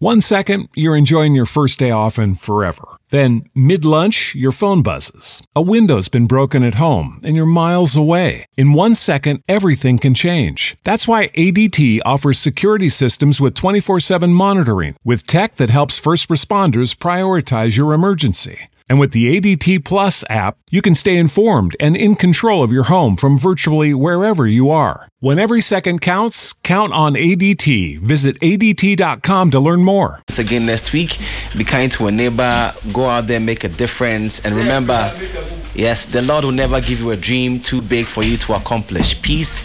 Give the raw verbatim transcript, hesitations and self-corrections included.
One second, you're enjoying your first day off and forever. Then, mid-lunch, your phone buzzes. A window's been broken at home and you're miles away. In one second, everything can change. That's why A D T offers security systems with twenty-four seven monitoring, with tech that helps first responders prioritize your emergency. And with the A D T Plus app, you can stay informed and in control of your home from virtually wherever you are. When every second counts, count on A D T. Visit A D T dot com to learn more. Once again next week, be kind to a neighbor, go out there, make a difference, and remember, yes, the Lord will never give you a dream too big for you to accomplish. Peace.